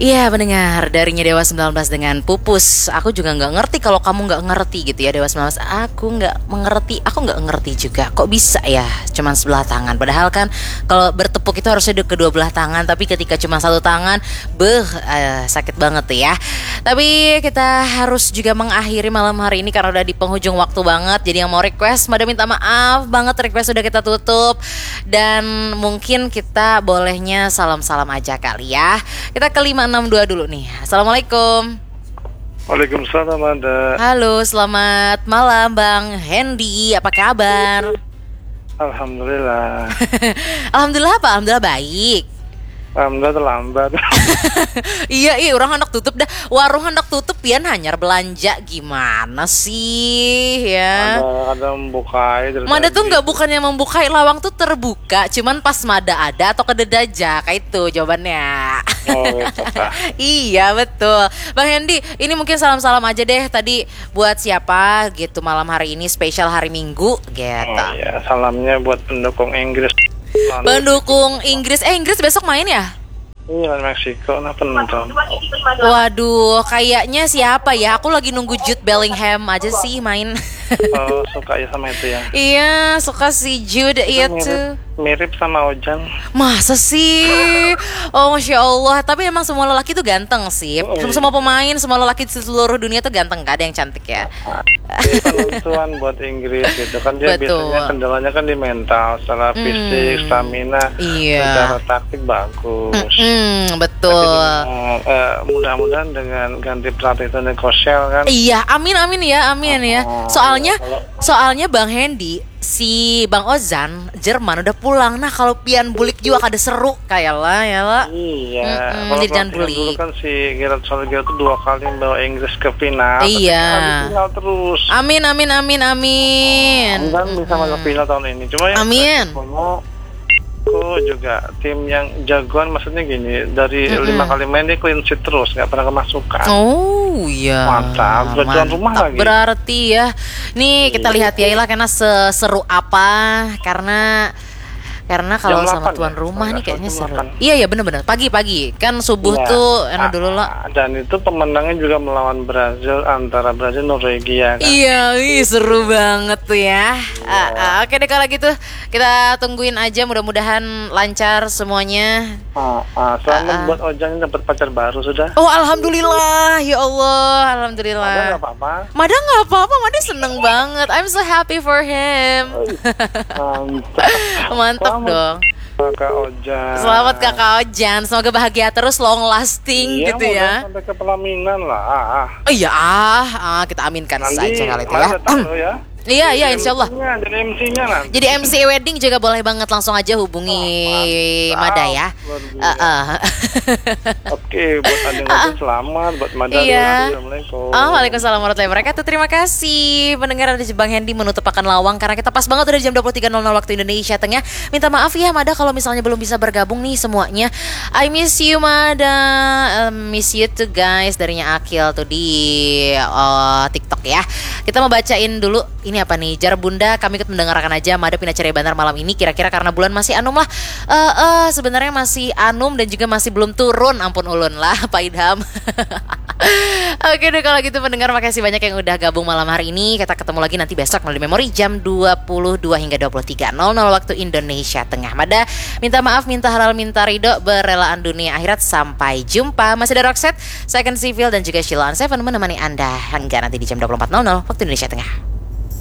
Iya pendengar, darinya Dewa 19 dengan Pupus. Aku juga gak ngerti kalau kamu gak ngerti gitu ya Dewa 19. Aku gak mengerti, aku gak ngerti juga. Kok bisa ya cuman sebelah tangan. Padahal kan kalau bertepuk itu harusnya di kedua belah tangan. Tapi ketika cuma satu tangan, sakit banget tuh ya. Tapi kita harus juga mengakhiri malam hari ini karena udah di penghujung waktu banget. Jadi yang mau request, Mada minta maaf banget, request udah kita tutup. Dan mungkin kita bolehnya salam-salam aja kali ya. Kita ke 562 dulu nih. Assalamualaikum. Waalaikumsalam Anda. Halo, selamat malam Bang Hendy. Apa kabar? Alhamdulillah. Alhamdulillah apa? Alhamdulillah baik. Alhamdulillah terlambat. Iya, orang hendak tutup dah. Warung hendak tutup pian hanyar belanja gimana sih ya? Ada membukai. Mada tuh nggak bukannya membukai, lawang tuh terbuka, cuman pas Mada ada atau kededaja, kayak itu jawabannya. Oh gitu kah? Iya betul. Bang Hendy, ini mungkin salam-salam aja deh tadi buat siapa gitu malam hari ini spesial hari Minggu gitu. Oh iya, salamnya buat pendukung Inggris. Pendukung Inggris. Inggris besok main ya? Iya, Meksiko, nah penonton. Waduh, kayaknya siapa ya? Aku lagi nunggu Jude Bellingham aja sih main. Oh, suka ya sama itu ya? Iya, suka si Jude itu. Mirip sama Ojan. Masa sih? Oh, Masya Allah. Tapi emang semua lelaki tuh ganteng sih. Semua pemain, semua lelaki di seluruh dunia tuh ganteng. Gak ada yang cantik ya. Penentuan buat Inggris gitu kan. Dia Betul. biasanya kendalanya kan di mental. Secara fisik, stamina. Iya. Secara taktik bagus. Betul. Mudah-mudahan dengan ganti pelatih Toni Koscielny kan. Iya, amin ya. Soalnya Bang Hendy, si Bang Ozan Jerman udah pulang. Nah kalau pian bulik juga kada seru kayak lah ya lah. Iya. Jadi jangan Dulu bulik. kan si Gareth Southgate itu 2 kali bawa Inggris ke final. Iya. Tapi final terus. Amin. Dan bisa masuk final tahun ini. Cuma yang Amin. aku juga tim yang jagoan, maksudnya gini, dari 5 kali main dia clean sheet terus, nggak pernah kemasukan. Oh iya. Mantap, tuan rumah lagi. Berarti ya. Nih kita lihat ya Ila karena seseru apa, karena kalau Jam sama 8 tuan ya? rumah nih Jam kayaknya seru. 8. Iya benar-benar pagi kan subuh Iya. tuh dulu lah. Dan itu pemenangnya juga melawan Brazil, antara Brazil Norwegia kan. Iya, seru banget tuh ya. Oke deh kalau gitu kita tungguin aja, mudah-mudahan lancar semuanya. Selamat buat Ojan yang dapat pacar baru sudah. Oh alhamdulillah, ya Allah, alhamdulillah. Ada nggak apa-apa? Mada nggak apa-apa, Mada seneng banget. I'm so happy for him. Mantap dong. Kakak Ojan. Selamat Kakak Ojan, semoga bahagia terus, long lasting gitu ya. Sampai ke pelaminan lah. Oh iya, kita aminkan Nanti saja kali itu ya. tahu ya. Iya, insya Allah. Jadi MC-nya nanti. Jadi MC wedding juga boleh banget, langsung aja hubungi Mada ya. Oke, buat Anda selamat, buat Mada. Iya. Assalamualaikum. Waalaikumsalam warahmatullahi wabarakatuh. Terima kasih pendengar dari Bang Hendy menutup akan lawang karena kita pas banget udah jam 23.00 waktu Indonesia Tengah. Minta maaf ya Mada kalau misalnya belum bisa bergabung nih semuanya. I miss you Mada, miss you too guys, darinya Akil tuh di TikTok ya. Kita mau bacain dulu. Ini apa nih? Jar Bunda, kami ikut mendengarkan aja Mada Pindah Ceria Bantar malam ini. Kira-kira karena bulan masih anum lah. Sebenarnya masih anum dan juga masih belum turun. Ampun ulun lah Pak Idham. Oke deh kalau gitu pendengar, makasih banyak yang udah gabung malam hari ini. Kita ketemu lagi nanti besok melalui Memori jam 22 hingga 23.00 waktu Indonesia Tengah. Mada minta maaf, minta halal, minta ridho, berelaan dunia akhirat. Sampai jumpa. Masih ada Roxette, Second Civil dan juga Sheila on 7 menemani Anda hingga nanti di jam 24.00 waktu Indonesia Tengah.